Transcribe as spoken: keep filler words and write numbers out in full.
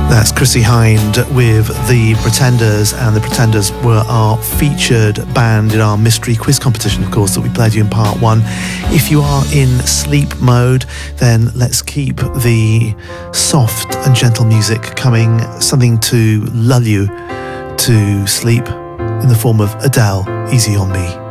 That's Chrissie Hynde with The Pretenders, and The Pretenders were our featured band in our mystery quiz competition, of course, that we played you in part one. If you are in sleep mode, then let's keep the soft and gentle music coming, something to lull you to sleep in the form of Adele, Easy on Me.